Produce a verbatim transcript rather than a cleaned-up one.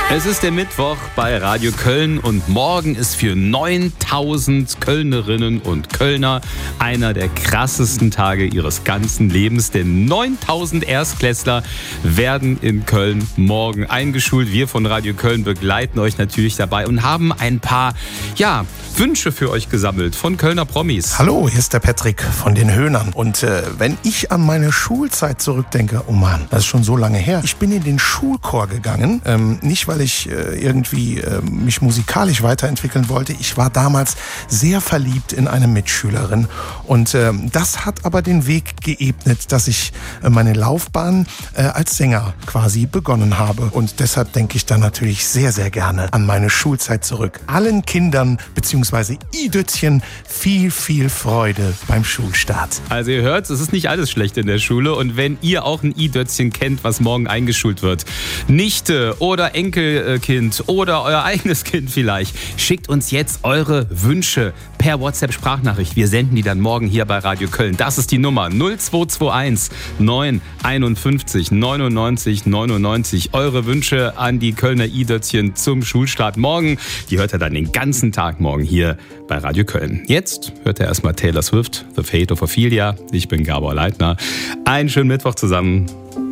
Es ist der Mittwoch bei Radio Köln und morgen ist für neuntausend Kölnerinnen und Kölner einer der krassesten Tage ihres ganzen Lebens. Denn neuntausend Erstklässler werden in Köln morgen eingeschult. Wir von Radio Köln begleiten euch natürlich dabei und haben ein paar, ja, Wünsche für euch gesammelt von Kölner Promis. Hallo, hier ist der Patrick von den Höhnern. Und äh, wenn ich an meine Schulzeit zurückdenke, oh Mann, das ist schon so lange her. Ich bin in den Schulchor gegangen, ähm, nicht weil ich äh, irgendwie äh, mich musikalisch weiterentwickeln wollte. Ich war damals sehr verliebt in eine Mitschülerin. Und äh, das hat aber den Weg geebnet, dass ich äh, meine Laufbahn äh, als Sänger quasi begonnen habe. Und deshalb denke ich da natürlich sehr, sehr gerne an meine Schulzeit zurück. Allen Kindern bzw. I-Dötzchen viel, viel Freude beim Schulstart. Also ihr hört, es ist nicht alles schlecht in der Schule. Und wenn ihr auch ein I-Dötzchen kennt, was morgen eingeschult wird, Nichte oder Enkelkind oder euer eigenes Kind vielleicht, schickt uns jetzt eure Wünsche per WhatsApp-Sprachnachricht. Wir senden die dann morgen hier bei Radio Köln. Das ist die Nummer null zwei zwei eins neun einundfünfzig neunundneunzig neunundneunzig. Eure Wünsche an die Kölner I-Dötzchen zum Schulstart morgen. Die hört ihr dann den ganzen Tag morgen hier bei Radio Köln. Jetzt hört ihr erstmal Taylor Swift, The Fate of Ophelia. Ich bin Gabor Leitner. Einen schönen Mittwoch zusammen.